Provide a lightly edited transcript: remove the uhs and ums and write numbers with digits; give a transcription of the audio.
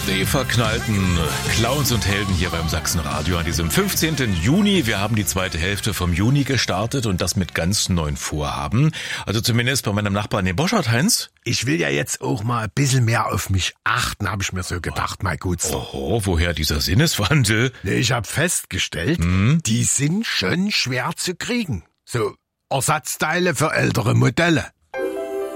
Die verknallten Clowns und Helden hier beim Sachsenradio an diesem 15. Juni. Wir haben die zweite Hälfte vom Juni gestartet und das mit ganz neuen Vorhaben. Also zumindest bei meinem Nachbarn, den Boschert, Heinz. Ich will ja jetzt auch mal ein bisschen mehr auf mich achten, habe ich mir so gedacht, mein Gutster. Oho, woher dieser Sinneswandel? Ich habe festgestellt, die sind schon schwer zu kriegen. So Ersatzteile für ältere Modelle.